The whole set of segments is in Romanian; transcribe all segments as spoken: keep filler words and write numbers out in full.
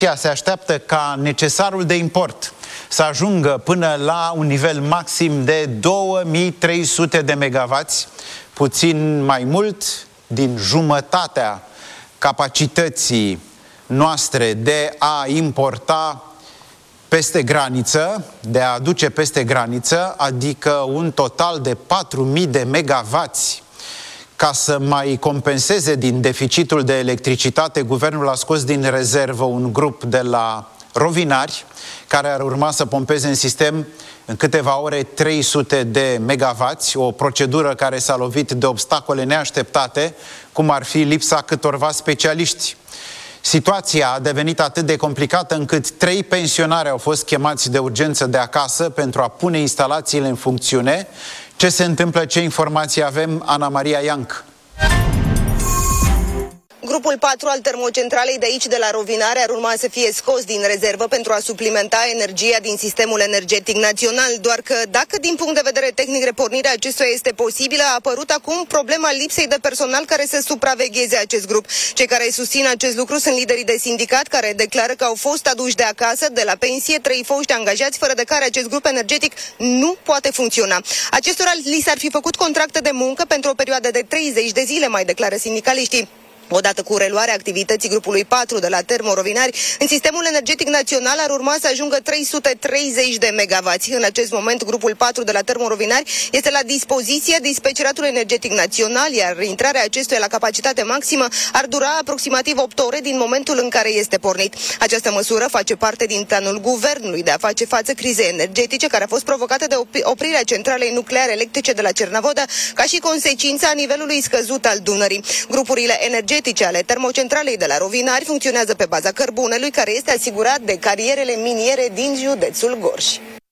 Se așteaptă ca necesarul de import să ajungă până la un nivel maxim de două mii trei sute de megavați, puțin mai mult din jumătatea capacității noastre de a importa peste graniță, de a aduce peste graniță, adică un total de patru mii de megavați. Ca să mai compenseze din deficitul de electricitate, guvernul a scos din rezervă un grup de la Rovinari, care ar urma să pompeze în sistem în câteva ore trei sute de megavați, o procedură care s-a lovit de obstacole neașteptate, cum ar fi lipsa câtorva specialiști. Situația a devenit atât de complicată încât trei pensionari au fost chemați de urgență de acasă pentru a pune instalațiile în funcțiune. Ce se întâmplă, ce informații avem? Ana Maria Ianc. Grupul patru al termocentralei de aici, de la Rovinare, ar urma să fie scos din rezervă pentru a suplimenta energia din sistemul energetic național. Doar că, dacă din punct de vedere tehnic repornirea acestuia este posibilă, a apărut acum problema lipsei de personal care să supravegheze acest grup. Cei care susțin acest lucru sunt liderii de sindicat, care declară că au fost aduși de acasă, de la pensie, trei foști angajați, fără de care acest grup energetic nu poate funcționa. Acestora li s-ar fi făcut contracte de muncă pentru o perioadă de treizeci de zile, mai declară sindicaliștii. Odată cu reluarea activității grupului patru de la Termorovinari, în sistemul energetic național ar urma să ajungă trei sute treizeci de megavați. În acest moment, grupul patru de la Termorovinari este la dispoziția dispeceratului energetic național, iar intrarea acestuia la capacitate maximă ar dura aproximativ opt ore din momentul în care este pornit. Această măsură face parte din planul guvernului de a face față crizei energetice, care a fost provocată de oprirea centralei nucleare electrice de la Cernavodă, ca și consecința nivelului scăzut al Dunării. Grupurile energetice ale termocentralei de la Rovinari funcționează pe baza cărbunelui, care este asigurat de carierele miniere din județul Gorj.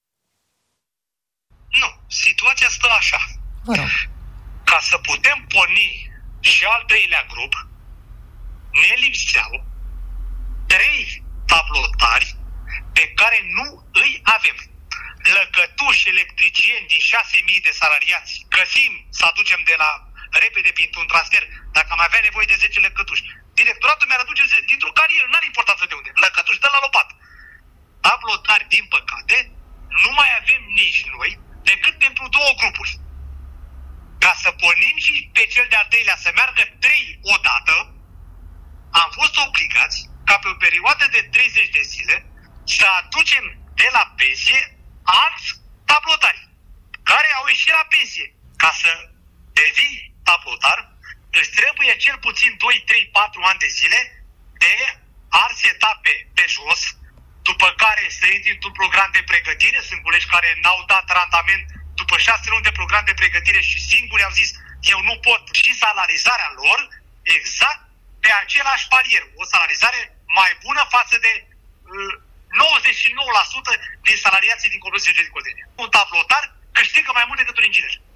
Nu, situația stă așa. Ca să putem porni și al treilea grup, ne lipseau trei tablotari pe care nu îi avem. Lăcătuși electricieni din șase mii de salariați găsim să aducem de la repede printr-un transfer, dacă am avea nevoie de zece lăcătuși. Directoratul mi-ar aduce dintr-o carieră, n-are importanță de unde. Lăcătuși, dă la lopată. Tablotari, din păcate, nu mai avem nici noi, decât pentru două grupuri. Ca să pornim și pe cel de-al treilea să meargă trei odată, am fost obligați, ca pe o perioadă de treizeci de zile, să aducem de la pensie alți tablotari, care au ieșit la pensie. Ca să devii tablotar, îți trebuie cel puțin doi, trei, patru ani de zile de arse etape pe jos, după care să intri într-un program de pregătire. Sunt colegi care n-au dat randament după șase luni de program de pregătire și singuri au zis eu nu pot, și salarizarea lor exact pe același palier, o salarizare mai bună față de uh, nouăzeci și nouă la sută din salariații din Comunitatea de Codenie. Un tablotar câștigă mai mult decât un inginer.